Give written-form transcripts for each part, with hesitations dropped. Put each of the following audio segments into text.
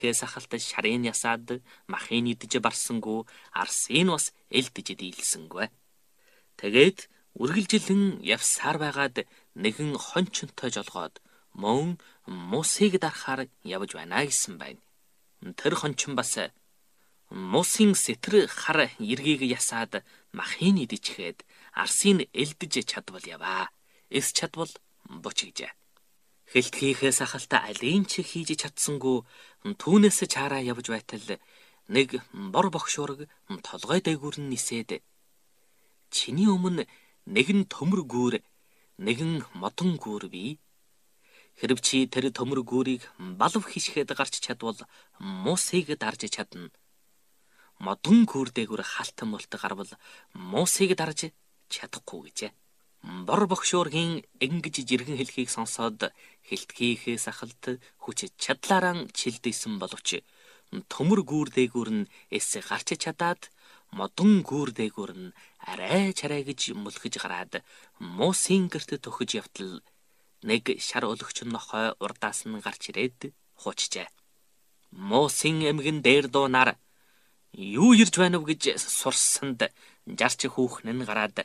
сахалт шарын ясаад махын идэж барсангүй Арсын бас элдэж дийлсэнгүй. Тэгээд үргэлжилэн явсаар байгаад нэгэн хончонтой жолгоод мөн Мосийг дарахаар явж байна гэсэн байна. Тэр хончин бас Мосын сэтэр хар эргийг ясаад махын идчихээд Арсын элдэж чадвал яваа. Эс чадвал бочигжээ. Хэлтгийнхээ сахалта алин ч хийж чадсангүй түүнээс чараа явж байтал нэг бор богшуург толгой дээгүүр нь нисээд чиний өмнө нэгэн төмөр гүүр нэгэн модон гүүр бий. Хэрв чи тэр төмөр гүүрийг балв хишгээд гарч чадвал Мосийг дарж чадна. Модон гүүр дээгүүр халтан болт гарвал Мосийг дарж чадахгүй гэжээ. Бор богшуургийн ингэж жиргэн хэлхийг сонсоод хэлтгийнхээ сахалт хүч чадлаараа чилдээсэн боловч төмөр гүүр дээгүүр нь эс гарч чадаад модон гүүр дээгүүр нь арай чарай гэж мөлхөж гараад Мосын гэрт төхөж явтал нэг шар өлөгч нохой урдаас нь гарч ирээд хуучжээ. Мосын эмгэн дээр дуунаар юу ирж байна вэ гэж сурсанд жарч хүүхэн нь гараад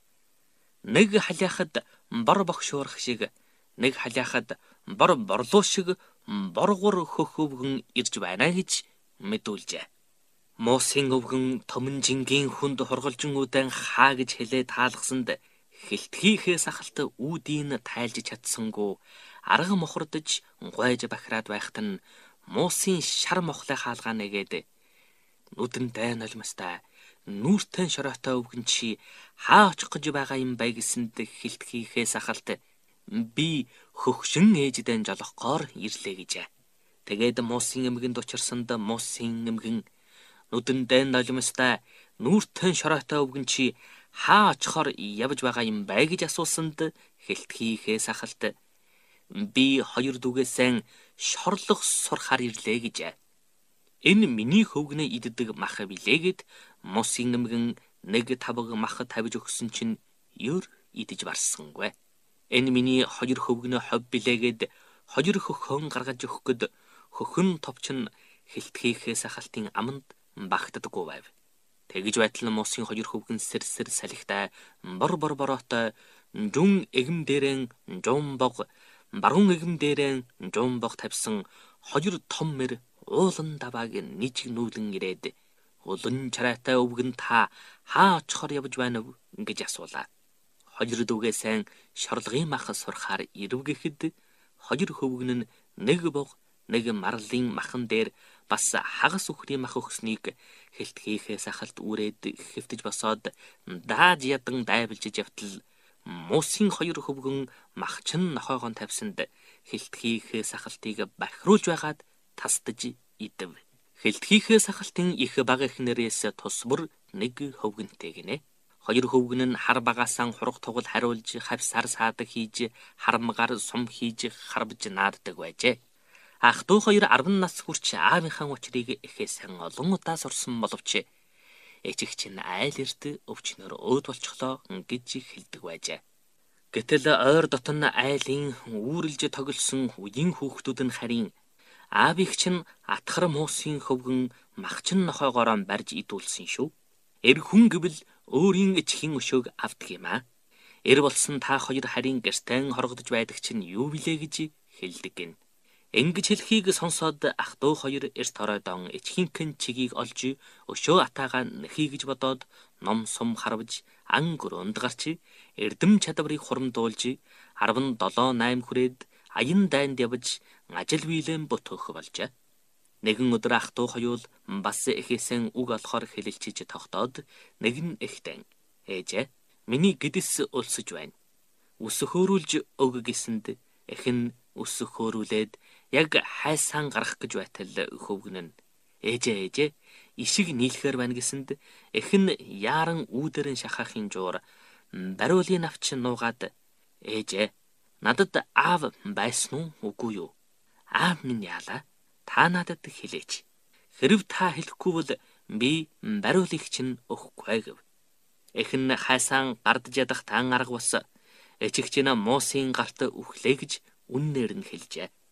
нэг халиахад бор богшуурх шиг нэг халиахад бор борлуу шиг боргор хөхөвгөн ирж байна гэж мэдүүлжээ. Мосын өвгөн томнжингийн хүнд хургалжин удаан хаа гэж хэлээд таалгасанд хэлтгийнхээ сахалт үүдийн тайлж чадсангүй арга мохордож гойж бахираад байхад нь Мосын шар мохлын хаалгаа нэгээд нүдэндээ нулимстай нүүртэн шороотой өвгөн чи хаа очих гэж байгаа юм бэ гэсэнд хэлтгийнхээ сахалт би хөгшин ээждэн жолохгоор ирлээ гэжээ. Тэгээд Мосын эмгэнд учирсанд Мосын эмгэн нүдэндээ нулимстай нүүртэн шороотой өвгөн чи хаа очихоор явж байгаа юм бэ гэж асуусанд хэлтгийнхээ сахалт би хоёр дүүгээсээ шорлох сурахаар ирлээ гэжээ. Энэ миний хөвгнөө иддэг мах билээгэд Мосын эмгэн нэг тавг мах тавьж өгсөн чинь ёр идэж барсангүй. Энэ миний хоёр хөвгнөө хов билээгэд хоёр хөхөн гаргаж өгөхөд хөхөн товч нь хэлтгийнхээ сахалтын аманд багтдаггүй байв. Тэгж байтал Мосын хоёр хөвгөн сэрсэр салхитай бор бороотой жун эгм дээрэн жумбог баруун эгм дээрэн жумбог тавьсан хоёр том мэр уулан давааг нижиг нүүлэн ирээд улан чарайтай өвгөн та хаа очихоор явж байна вэ гэж асуулаа. Хоёр дүүгээсээ шорлогын мах сурахаар ирв гэхэд хоёр хөвгөн нь нэг бог нэг марлын махан дээр бас хагас үхрийн мах өгснийг хэлтгийнхээ сахалт үрээд хэвтэж босоод дааж ядан дайвалжиж явтал Мосын хоёр хөвгөн махчин нохойгон тавьсанд хэлтгийнхээ сахалтыг бахируулж байгаад тасдаж идэв. Хэлтгийнхээ сахалтын их бага ихнэрээс тусбар нэг хөвгөнтэй гинэ. Хоёр хөвгөн нь хар багаасаа хург тугал хариулж хавсаар саадаг хийж харамгаар сум хийж харбж нааддаг байжээ. Ах дүү хоёр 10 нас хүрч аавынхаа учрыг эхээсэн олон удаа сурсан боловч эжигч нь айл эрт өвчнөр өөд болчихлоо гэж хэлдэг байжээ. Гэтэл ойр дотн айлын үүрлж тоглосон үеийн хүүхдүүд нь харин аавыг чинь атгар Мосын хөвгөн махчин нохойгоороо барьж идүүлсэн шүү. Эр хүн гэвэл өөрийн эчхийн өшөөг авдаг юм аа. Эр болсон та хоёр харин гэртэн хоргодож байдаг чинь юу билээ гэж хэлдэг гин. Ингэж хэлхийг сонсоод ах дүү хоёр эрт оройдон эчхийнхэн чигийг олж өшөө атаагаа нэхий гэж бодоод ном сум харвж ан гөрөнд гарч эрдэм чадварыг хурамдуулж 17-8 хүрээд аян дайнд явж ажил биелэн бөтөх болжээ. Нэгэн өдөр ах дүү хоёул бас эхээсэн үг олохоор хэлэлчиж тогтоод нэгэн эхтэн ээжээ миний гэдэс өлсөж байна. Үсэх хөөрүүлж өг гэсэнд эхэн үсэх хөөрүүлээд яг хайсаан гарах гэж байтал хөвгөн нь ээжээ ишиг нийлэхээр байна гэсэнд эхэн яаран үүдэрэн шахахын жуур бариулын авч нуугаад ээжээ надад аав байсан уу үгүй юу? Аав минь яалаа та надад хэлээч. Хэрв та хэлэхгүй бол би бариулыг чинь өгөхгүй гэв. Эхэн хайсаан гардж ядах таан арга бас эчигч нь Мосын гарт үхлээ гэж үннээр нь хэлжээ.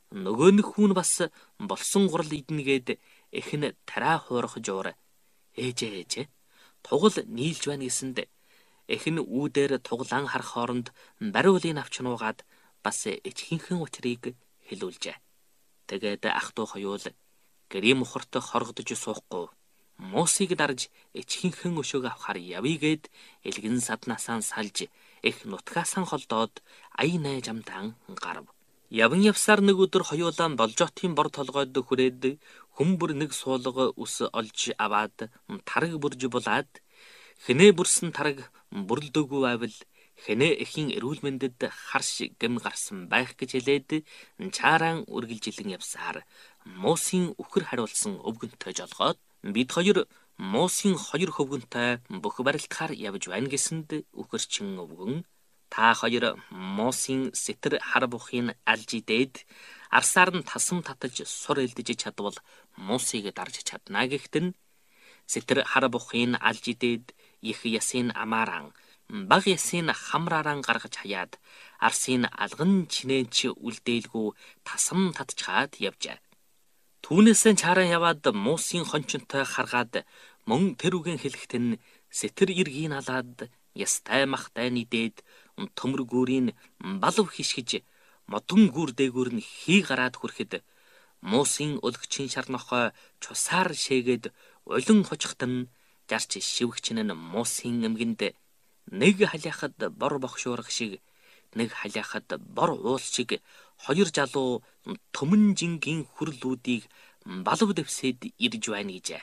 Нөгөө нэг хүн бас болсон гурал иднэгээд эхн тараа хуурах жуур. Ээжээ. Тугал нийлж байна гэсэнд эхн үүдээр туглан харах хооронд бариулын авч нуугаад бас ичхийнхэн учрыг хэлүүлжээ. Тэгээд ах トゥ хоёул гэрийн мухарт хоргодож суухгүй Мосийг дарж ичхийнхэн өшөөг авахар явъгээд элгэн саднасаа салж их нутгаасаа холдоод ая найж амтан гарав. Яван явсаар нэг өдөр хоёулаа болжоотын бор толгойд хүрээд хүмбэр нэг суулга ус олж аваад тараг бүрж булаад хэнэ бүрсэн тараг бүрлдөөгүй байвал хэнэ эхийн эрүүл мэндэд харш гэм гарсан байх гэж хэлээд чааран үргэлжилэн явсаар Мосын үхэр хариулсан өвгөнтэй жолгоод бид хоёр Мосын хоёр хөвгөнтэй бүх барилдахаар явж байна гэсэнд үхэрчин өвгөн та хоёр Мосын сэтэр хар бухын алж идээд арсаар нь тасам татаж сур элдэж чадвал Мосыг дарж чадна гэхдээ сэтэр хар бухын алж идээд их ясын амааран баг ясын хамрааран гаргаж хаяад арсын алган чинээч үлдээлгүй тасам татчаад явжээ. Түүнээсээ чаран яваад Мосын хончонтой харгаад мөн тэр үгийн хэлэхт нь сэтэр иргийн алаад ястай махтай нийдээд төмөр гүүрийн балв хишгиж модон гүр дээгүүр нь хий гараад хүрэхэд Мосын өлгчин шарнохой чусаар шээгээд улин хожихт нь жарч шивгчин нь Мосын эмгэнд нэг халиахад бор бохшуурах шиг нэг халиахад бор уул шиг хоёр жалуу төмөн жингийн хүрлүүдийг балв дэвсэд ирж байна гэж.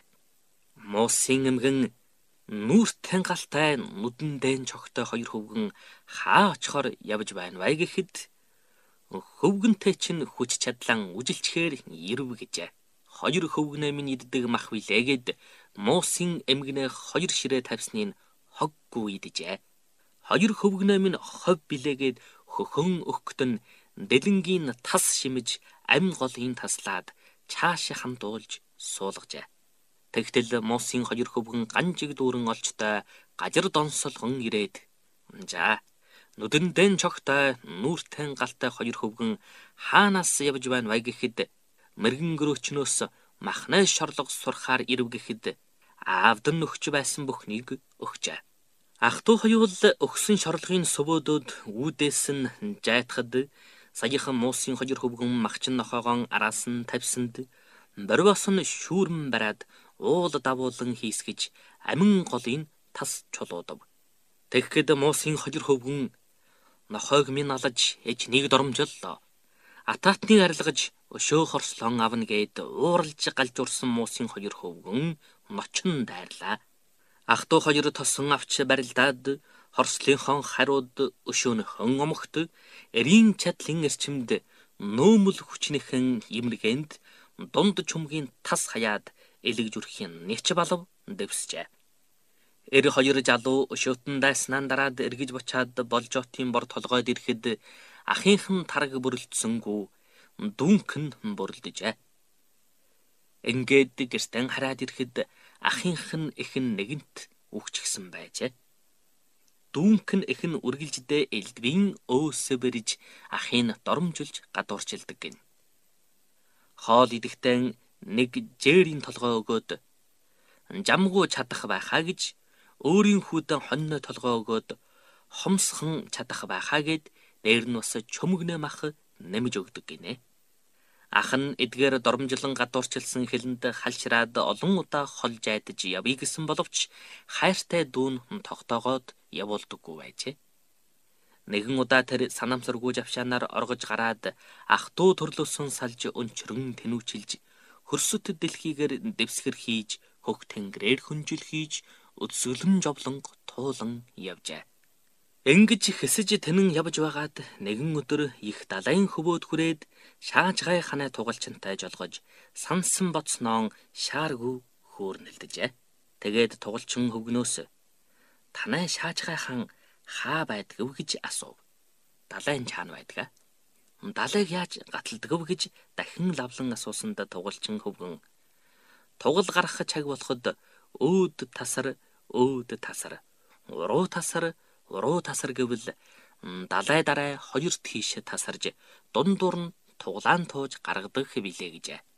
Мосын эмгэн нүүртэн галтай нүдэндэн чогтой хоёр хөвгөн хаа очихоор явж байна вэ гэхэд хөвгөнтэй чинь хүч чадлан үжилчгээр ирв гэж. Хоёр хөвгнөө минь иддэг мах билээгээд Мосын эмгэнээ хоёр ширээ тавьсныг хоггүй идэжээ. Хоёр хөвгнөө минь хов билээгээд хөхөн өгтөн дэлэнгийн тас шимэж ам голын таслаад чааш хамдуулж суулгажээ. Тэгтэл Мосын хоёр хөвгөн ганжиг дүүрэн олчтой гажир донсолгон ирээд за нүдэндэн чогтой нүүртэн галтай хоёр хөвгөн хаанаас явж байна вэ гэхэд мэргэн гөрөөчнөөс махнай шорлого сурахаар ирв гэхэд аавд нь өгч байсан бүхнийг өгчээ. Ах トゥ хоёул өгсөн шорлогын сөвөөдөд үүдээс нь жайтхад саяхан Мосын хоёр хөвгөн махчин нохоогон араас нь тавьсанд борвоос нь шүүрмэн бараад уул давуулан хийсгэж амин голын тас чулуудав. Тэгэхэд Мосын хоёр хөвгөн нохойг минь алаж эжнийг доромжллоо. Атаатныг арилгаж өшөө хорслон авна гэд ууралж галж урсан Мосын хоёр хөвгөн ночин дайрлаа. Ах トゥ хоёр тосон авч барилдаад хорслынхон хариуд өшөөнөхөн омогт эрийн чадлын эрчимд нөөмөл хүчнэхэн имэргэнд дунд чумгийн тас хаяад элэгж үрхийн нэч балв дэвсжээ. Эр хоёр жалуу өшөөтөн дайснaan дараад эргэж бочаад болжоотын бор толгойд ирэхэд ахынхан тараг бүрлдсэнгүү дүүнхэн бүрлдэжээ. Ингээд гэртэн хараад ирэхэд ахынхан эхэн нэгэнт үхчихсэн байжээ. Дүүнхэн эхэн үргэлждээ элдвийн өөсө бэрж ахын доромжилж гадуурчилдаг гин. Хоол идэхтэн нэг жээрийн толгой өгөөд жамгуу чадах байхаа гэж өөрийн хүүдэн хоньной толгой өгөөд хомсхон чадах байхаа гэд дээр нь бас чөмгнэ мах нэмж өгдөг гинэ. Ах нь эдгээр доромжлон гадуурчилсан хэлэнд халшраад олон удаа холж айдаж явъя гэсэн боловч хайртай дүүн тогтоогоод явуулдаггүй байжээ. Нэгэн удаа тэр санамсаргүй завшаанаар оргож гараад ах トゥ төрлөөсөн салж өнчрөн тэнүүчилж хөрсөт дэлхийгээр дэвсгэр хийж хөх тэнгэрээр хүнжил хийж өдсөлөн жовлонг туулан явжээ. Ингэж хэсэж тэнэн явж байгаад нэгэн өдөр их далайн хөвөөд хүрээд шаажгай ханаа тугалчинтай жолгож сансан боцноон шааргүй хөөрнөлдөжээ. Тэгээд тугалчин хөвгнөөс танай шаажгай хан хаа байдгав гэж асуув. Далайн чаана байдгаа. Далайг яаж гаталдагв гэж дахин лавлан асуусанд тугалчин хөвгөн тугал гарах чаг болоход өөд тасар уруу тасар гэвэл далай дараа хоёр тийш тасарж дундуур нь туглаан тууж гаргадаг билээ гэжээ.